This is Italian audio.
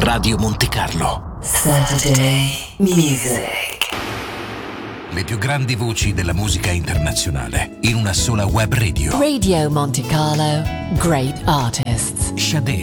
Radio Monte Carlo. Saturday Music. Le più grandi voci della musica internazionale in una sola web radio. Radio Monte Carlo. Great artists. Sade,